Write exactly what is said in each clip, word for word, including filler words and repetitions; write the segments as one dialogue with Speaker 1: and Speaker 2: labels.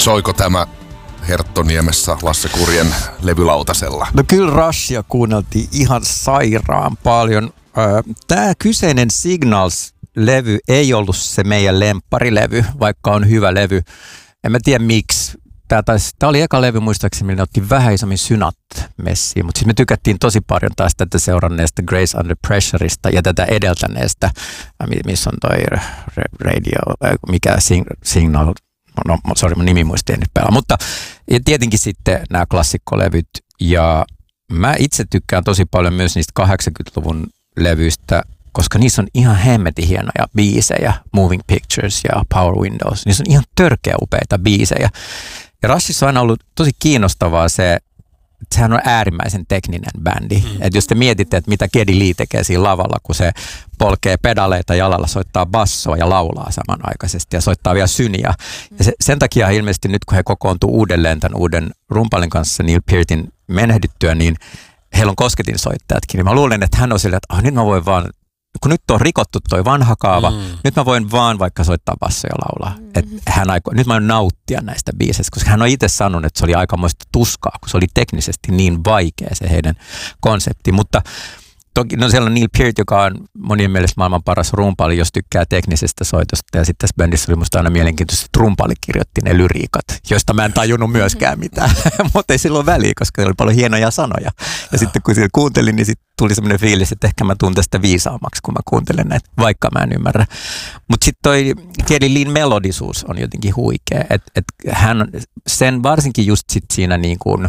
Speaker 1: Soiko tämä Herttoniemessä Lasse Kurjen levylautasella?
Speaker 2: No kyllä Rushia kuunneltiin ihan sairaan paljon. Tämä kyseinen Signals-levy ei ollut se meidän lempparilevy, vaikka on hyvä levy. En mä tiedä miksi. Tämä, taisi, tämä oli eka levy muistaakseni, millä otti vähän isommin synat messiin, mutta siis me tykättiin tosi paljon taas tätä seuranneesta Grace Under Pressureista ja tätä edeltäneestä, missä on toi radio, mikä Signal, no sorry, mun nimi muisti nyt pelaa, mutta ja tietenkin sitten nämä klassikkolevyt ja mä itse tykkään tosi paljon myös niistä kahdeksankymmentäluvun levyistä, koska niissä on ihan hemmetin hienoja biisejä, Moving Pictures ja Power Windows, niissä on ihan törkeä upeita biisejä. Ja Rushissa on aina ollut tosi kiinnostavaa se, että sehän on äärimmäisen tekninen bändi. Mm. Että jos te mietitte, että mitä Geddy Lee tekee siinä lavalla, kun se polkee pedaleita jalalla, soittaa bassoa ja laulaa samanaikaisesti ja soittaa vielä syniä. Mm. Ja se, sen takia ilmeisesti nyt, kun he kokoontuu uudelleen tämän uuden rumpalin kanssa Neil Peartin menehdyttyä, niin heillä on kosketinsoittajatkin. Niin mä luulen, että hän on silleen, että oh, nyt mä voin vaan, kun nyt on rikottu toi vanha kaava, mm. nyt mä voin vaan vaikka soittaa bassoja ja laulaa. Mm. Et hän aiko, nyt mä voin nauttia näistä biiseistä, koska hän on itse sanonut, että se oli aikamoista tuskaa, kun se oli teknisesti niin vaikea se heidän konsepti. Mutta toki no siellä on Neil Peart, joka on monien mielestä maailman paras rumpali, jos tykkää teknisestä soitosta. Ja sitten tässä bändissä oli musta aina mielenkiintoista, että rumpali kirjoitti ne lyriikat, joista mä en tajunnut myöskään mitään. Mutta ei silloin väliä, koska oli paljon hienoja sanoja. Ja sitten kun siellä kuuntelin, niin sitten tuli semmoinen fiilis, että ehkä mä tuun tästä viisaammaksi, kun mä kuuntelen näitä, vaikka mä en ymmärrä. Mutta sitten toi Geddy Leen melodisuus on jotenkin huikea. Että et hän sen varsinkin just sit siinä niin kuin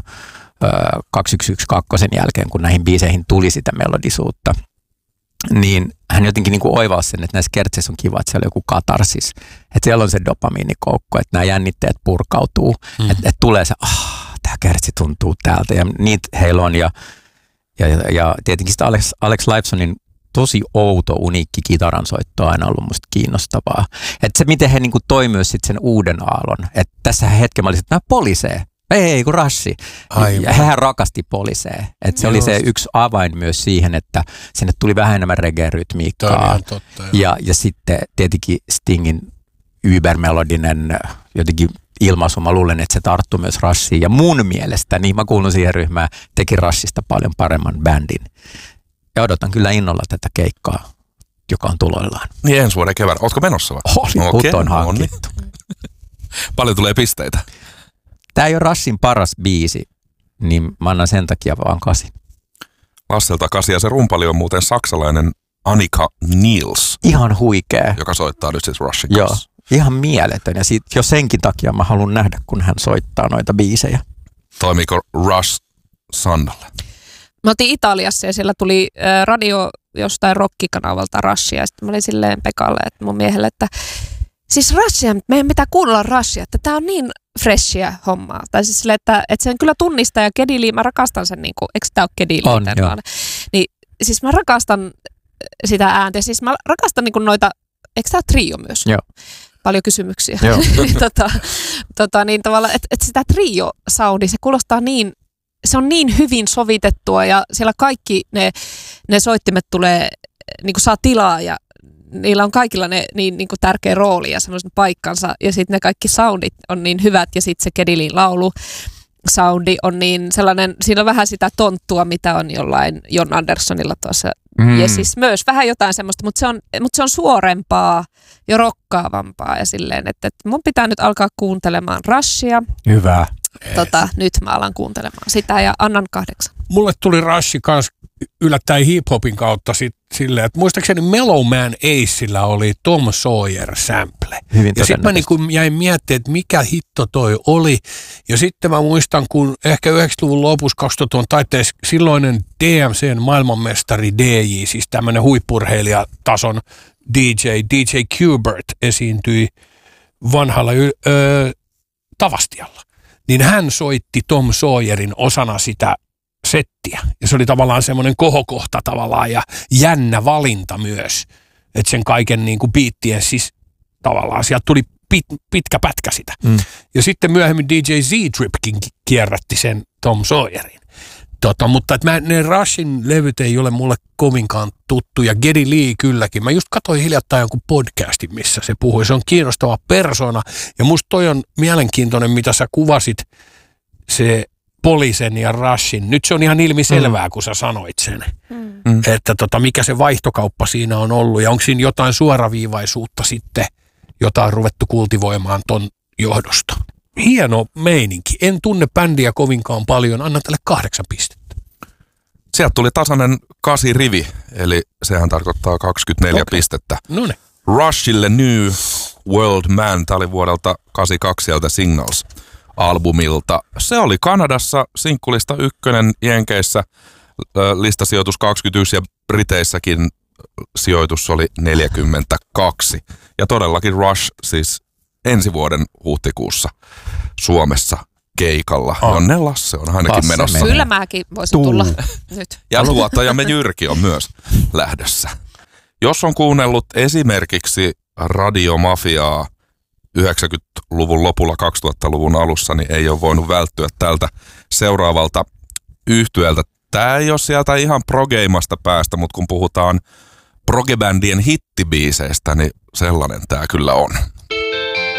Speaker 2: kaksi yksi yksi kaksi jälkeen, kun näihin biiseihin tuli sitä melodisuutta, niin hän jotenkin niin kuin oivasi sen, että näissä kertseissä on kiva, että siellä on joku katarsis, että siellä on se dopamiinikoukko, että nämä jännitteet purkautuu, mm. että, että tulee se, ah, tämä kertsi tuntuu täältä, ja niitä heillä on, ja, ja, ja, ja tietenkin sitä Alex, Alex Lifesonin tosi outo, uniikki kitaransoitto on aina ollut musta kiinnostavaa. Että se, miten he niin kuin toi myös sit sen uuden aallon, että tässä hetken mä olisin, että nämä polisee. Ei, kun Rushi. Ja hän rakasti polisee. Et se Just. oli se yksi avain myös siihen, että sinne tuli vähän enemmän reggae-rytmiikkaa.
Speaker 3: Totta,
Speaker 2: ja, ja sitten tietenkin Stingin ybermelodinen jotenkin ilmaisu. Mä luulen, että se tarttui myös Rushiin. Ja mun mielestä, niin mä kuulun siihen ryhmään, teki Rushista paljon paremman bändin. Ja odotan kyllä innolla tätä keikkaa, joka on tuloillaan.
Speaker 1: Niin ensi vuoden kevään. Ootko menossa vai?
Speaker 2: Hollywood okay, on hankittu.
Speaker 1: Paljon tulee pisteitä.
Speaker 2: Tämä ei ole Rushin paras biisi, niin mä annan sen takia vaan kasi.
Speaker 1: Lasselta kasi, ja se rumpali on muuten saksalainen Annika Niels.
Speaker 2: Ihan huikea.
Speaker 1: Joka soittaa nyt siis Rushin
Speaker 2: Joo,
Speaker 1: kanssa.
Speaker 2: ihan mieletön. Ja siitä, jo senkin takia mä haluan nähdä, kun hän soittaa noita biisejä.
Speaker 1: Toimiiko Rush Sandalle?
Speaker 4: Me oltiin Italiassa ja siellä tuli äh, radio jostain rockikanavalta Rushia. Ja sitten mä olin silleen Pekalle, että mun miehelle, että siis Rushia, meidän pitää kuunnella Rushia, että tää on niin freshia hommaa. Tai siis silleen, että, että sen kyllä tunnistaa ja Geddy Lee, mä rakastan sen, niin kuin, eikö tää ole Geddy Lee?
Speaker 2: On, joo.
Speaker 4: Niin siis mä rakastan sitä ääntä. Siis mä rakastan niin kuin noita, eikö tää ole trio myös?
Speaker 2: Joo.
Speaker 4: Paljon kysymyksiä.
Speaker 2: Joo.
Speaker 4: tota, tota, niin tavallaan, että, että sitä trio-soundi, se kuulostaa niin, se on niin hyvin sovitettua ja siellä kaikki ne, ne soittimet tulee, niin kuin saa tilaa ja niillä on kaikilla ne niin, niin kuin tärkeä rooli ja semmoisen paikkansa ja sitten ne kaikki soundit on niin hyvät ja sitten se Geddy Leen laulu soundi on niin sellainen, siinä on vähän sitä tonttua, mitä on jollain Jon Anderssonilla tuossa mm. ja siis myös vähän jotain semmoista, mutta se on, mutta se on suorempaa ja rokkaavampaa ja silleen, että, että mun pitää nyt alkaa kuuntelemaan Rushia.
Speaker 2: Hyvä.
Speaker 4: Tota, nyt mä alan kuuntelemaan sitä ja annan kahdeksan.
Speaker 3: Mulle tuli Rush kanssa yllättäen hip-hopin kautta sit silleen, että muistaakseni Mellow Man Aceillä oli Tom Sawyer sample.
Speaker 2: Hyvin
Speaker 3: ja sitten mä niin kun jäin miettimään, että mikä hitto toi oli. Ja sitten mä muistan, kun ehkä yhdeksänkymmentäluvun lopussa kaksituhattaluvun taitteessa silloinen D M C:n maailmanmestari D J, siis tämmöinen huippurheilijatason D J, D J Qbert esiintyi vanhalla öö, Tavastialla. Niin hän soitti Tom Sawyerin osana sitä settiä. Ja se oli tavallaan semmoinen kohokohta tavallaan ja jännä valinta myös. Että sen kaiken niin kuin biittien siis tavallaan sieltä tuli pit, pitkä pätkä sitä. Mm. Ja sitten myöhemmin D J Z-Tripkin kierrätti sen Tom Sawyerin. Tota, mutta et mä, ne Rushin levyt ei ole mulle kovinkaan tuttuja. Geddy Lee kylläkin. Mä just katsoin hiljattain jonkun podcastin, missä se puhui. Se on kiinnostava persona. Ja musta toi on mielenkiintoinen, mitä sä kuvasit, se Poliisen ja Rushin. Nyt se on ihan ilmiselvää, mm. kun sä sanoit sen. Mm. Että tota, mikä se vaihtokauppa siinä on ollut. Ja onko siinä jotain suoraviivaisuutta sitten, jota on ruvettu kultivoimaan ton johdosta. Hieno meininki. En tunne bändiä kovinkaan paljon. Annan tälle kahdeksan pistettä.
Speaker 1: Sieltä tuli tasainen kasi rivi, eli sehän tarkoittaa kaksikymmentäneljä okay. pistettä.
Speaker 3: Noniin.
Speaker 1: Rushille New World Man, tämä oli vuodelta kahdeksankymmentäkaksi sieltä Signals-albumilta. Se oli Kanadassa sinkkulista ykkönen, Jenkeissä listasijoitus kaksikymmentäyksi ja Briteissäkin sijoitus oli neljäkymmentäkaksi. Ja todellakin Rush siis ensi vuoden huhtikuussa Suomessa keikalla, oh. jonne Lasse on ainakin Lasse menossa.
Speaker 4: Meni. Kyllä mäkin voisin Tuu. tulla nyt.
Speaker 1: Ja tuottajamme Jyrki on myös lähdössä. Jos on kuunnellut esimerkiksi Radiomafiaa yhdeksänkymmentäluvun lopulla kaksituhattaluvun alussa, niin ei ole voinut välttyä tältä seuraavalta yhtyeeltä. Tämä ei ole sieltä ihan progeimasta päästä, mutta kun puhutaan progebändien hittibiiseistä, niin sellainen tämä kyllä on.